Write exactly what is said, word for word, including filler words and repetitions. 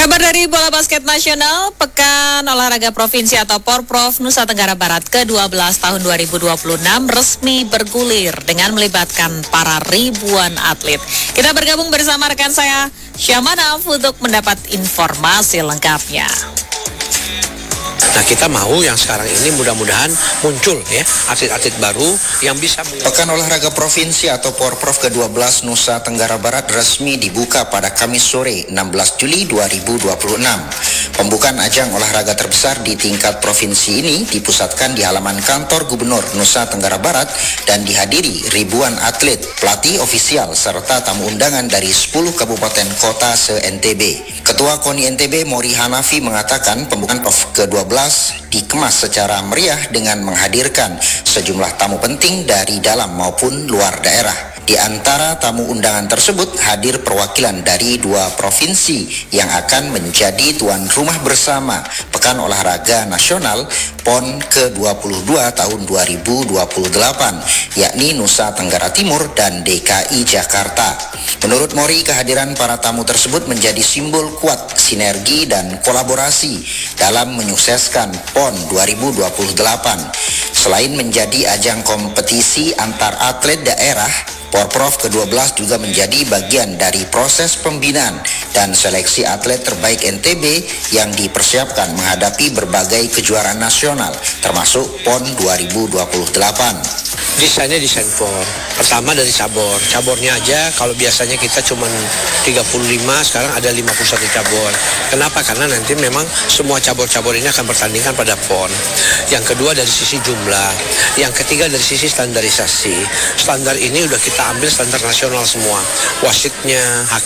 Kabar dari Bola Basket Nasional, Pekan Olahraga Provinsi atau Porprov Nusa Tenggara Barat ke dua belas tahun dua ribu dua puluh enam resmi bergulir dengan melibatkan para ribuan atlet. Kita bergabung bersama rekan saya, Syamana, untuk mendapat informasi lengkapnya. Nah, kita mau yang sekarang ini mudah-mudahan muncul ya atlet-atlet baru yang bisa. Pekan Olahraga Provinsi atau Porprov ke dua belas Nusa Tenggara Barat resmi dibuka pada Kamis sore enam belas Juli dua ribu dua puluh enam. Pembukaan ajang olahraga terbesar di tingkat provinsi ini dipusatkan di halaman kantor Gubernur Nusa Tenggara Barat dan dihadiri ribuan atlet, pelatih ofisial serta tamu undangan dari sepuluh kabupaten kota se-N T B. Ketua KONI N T B Mori Hanafi mengatakan pembukaan P O F ke dua belas dikemas secara meriah dengan menghadirkan sejumlah tamu penting dari dalam maupun luar daerah. Di antara tamu undangan tersebut hadir perwakilan dari dua provinsi yang akan menjadi tuan rumah bersama Pekan Olahraga Nasional P O N ke dua puluh dua tahun dua ribu dua puluh delapan, yakni Nusa Tenggara Timur dan D K I Jakarta. Menurut Mori, kehadiran para tamu tersebut menjadi simbol kuat sinergi dan kolaborasi dalam menyukseskan P O N dua ribu dua puluh delapan. Selain menjadi ajang kompetisi antar atlet daerah, Porprov ke dua belas juga menjadi bagian dari proses pembinaan dan seleksi atlet terbaik N T B yang dipersiapkan menghadapi berbagai kejuaraan nasional, termasuk P O N dua ribu dua puluh delapan. Desainnya desain P O N. Pertama dari cabur. Caburnya aja kalau biasanya kita cuma tiga puluh lima, sekarang ada lima puluh satu cabur. Kenapa? Karena nanti memang semua cabur-cabur ini akan pertandingan pada P O N. Yang kedua dari sisi jumlah. Yang ketiga dari sisi standarisasi. Standar ini udah kita ambil standar nasional semua. Wasitnya,